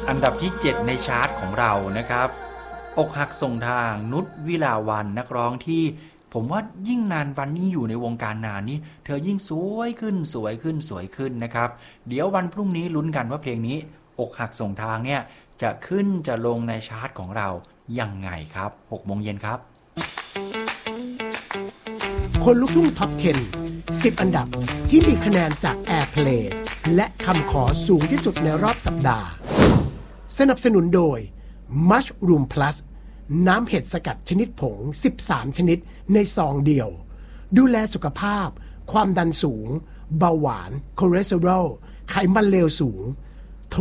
อันดับที่7ในชาร์ตของเรานะครับอกหักส่งทางนุชวิลาวันนักร้องที่ผมว่ายิ่งนานวันยิ่งอยู่ในวงการนานนี้เธอยิ่งสวยขึ้นสวยขึ้นสวยขึ้นนะครับเดี๋ยววันพรุ่งนี้ลุ้นกันว่าเพลงนี้อกหักส่งทางเนี่ยจะขึ้นจะลงในชาร์ตของเรายังไงครับ 6 โมงเย็นครับคนลุกทุ่งท็อป 10 10 อันดับที่มีคะแนนจาก Airplay และคำขอสูงที่สุดในรอบสัปดาห์สนับสนุนโดย Mushroom Plus น้ำเห็ดสกัดชนิดผง13ชนิดในซองเดียวดูแลสุขภาพความดันสูงเบาหวานคอเลสเตอรอลไขมันเลวสูงโทร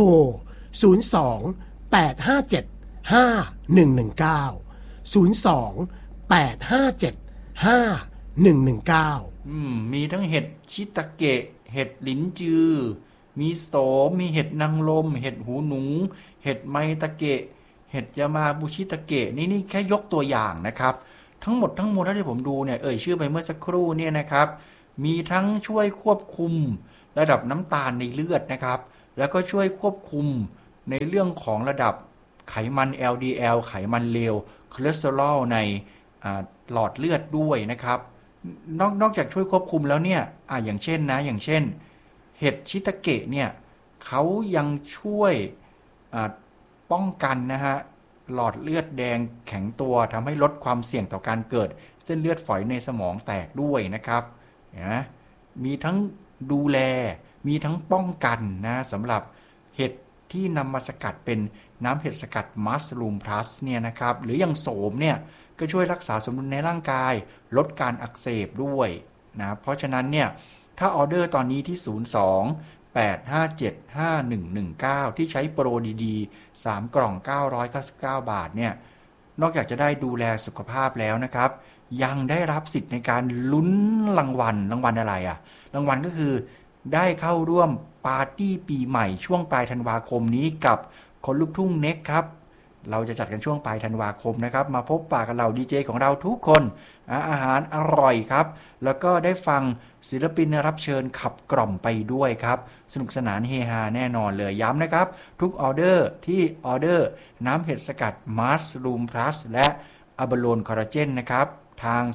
02-857-5119 มีทั้งเห็ดชิตาเกะเห็ดหลินจือมีโสมมีเห็ดนางลมเห็ดหูหนูเห็ดไมตะเกะเห็ดยามาบุชิตะเกะนี่แค่ยกตัวอย่างนะครับทั้งหมดที่ผมดูเนี่ยชื่อไปเมื่อสักครู่เนี่ยนะครับมีทั้งช่วยควบคุมระดับน้ำตาลในเลือดนะครับแล้วก็ช่วยควบคุมในเรื่องของระดับไขมัน LDL ไขมันเลวคอเลสเตอรอลในหลอดเลือดด้วยนะครับนอกจากช่วยควบคุมแล้วเนี่ยอย่างเช่นเห็ดชิตาเกะเนี่ยเขายังช่วยป้องกันนะฮะหลอดเลือดแดงแข็งตัวทำให้ลดความเสี่ยงต่อการเกิดเส้นเลือดฝอยในสมองแตกด้วยนะครับนะมีทั้งดูแลมีทั้งป้องกันนะสำหรับเห็ดที่นำมาสกัดเป็นน้ำเห็ดสกัดมัสลูมพลัสเนี่ยนะครับหรืออย่างโสมเนี่ยก็ช่วยรักษาสมดุลในร่างกายลดการอักเสบด้วยนะเพราะฉะนั้นเนี่ยถ้าออเดอร์ตอนนี้ที่02-857-5119ที่ใช้โปรดีๆ3กล่อง999 บาทเนี่ยนอกจากจะได้ดูแลสุขภาพแล้วนะครับยังได้รับสิทธิ์ในการลุ้นรางวัลอะไรรางวัลก็คือได้เข้าร่วมปาร์ตี้ปีใหม่ช่วงปลายธันวาคมนี้กับคนลูกทุ่งเน็กครับเราจะจัดกันช่วงปลายธันวาคมนะครับมาพบปะกับเราดีเจของเราทุกคนอาหารอร่อยครับแล้วก็ได้ฟังศิลปินรับเชิญขับกล่อมไปด้วยครับสนุกสนานเฮฮาแน่นอนเลยย้ำนะครับทุกออเดอร์ที่ออเดอร์น้ำเห็ดสกัดมัสลูมพลัสและอะบาโลนคอลลาเจนนะครับทาง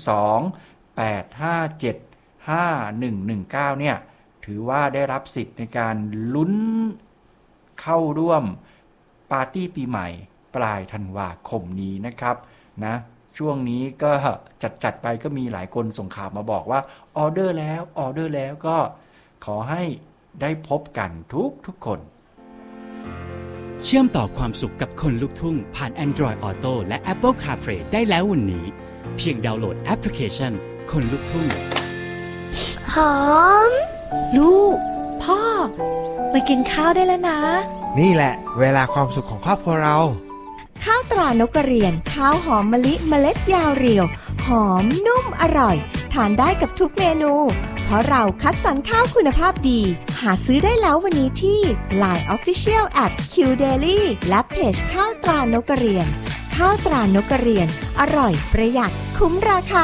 02-857-5119เนี่ยถือว่าได้รับสิทธิ์ในการลุ้นเข้าร่วมปาร์ตี้ปีใหม่ปลายธันวาคมนี้นะครับนะช่วงนี้ก็จัดไปก็มีหลายคนส่งข่าวมาบอกว่าออเดอร์แล้วก็ขอให้ได้พบกันทุกคนเชื่อมต่อความสุขกับคนลูกทุ่งผ่าน Android Auto และ Apple CarPlay ได้แล้ววันนี้เพียงดาวน์โหลดแอปพลิเคชันคนลูกทุ่งหอมลูกพ่อมากินข้าวได้แล้วนะนี่แหละเวลาความสุขของครอบครัวเราข้าวตรานกกระเรียนข้าวหอมมะลิเมล็ดยาวเรียวหอมนุ่มอร่อยทานได้กับทุกเมนูเพราะเราคัดสรรข้าวคุณภาพดีหาซื้อได้แล้ววันนี้ที่ LINE Official @QDaily และเพจข้าวตรานกกระเรียนข้าวตรานกกระเรียนอร่อยประหยัดคุ้มราคา